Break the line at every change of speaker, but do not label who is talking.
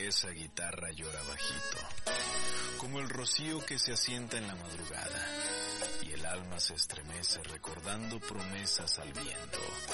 esa guitarra llora bajito, como el rocío que se asienta en la madrugada, y el alma se estremece recordando promesas al viento.